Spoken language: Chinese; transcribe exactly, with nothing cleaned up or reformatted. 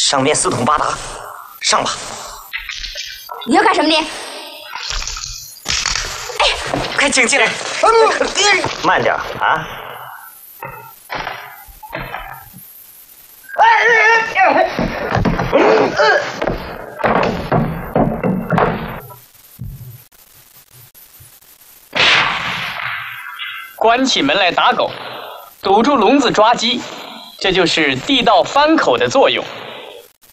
上面四通八达，上吧。 你要干什么你？ 哎，快请进来。慢点啊！ 关起门来打狗，堵住笼子抓鸡，这就是地道翻口的作用。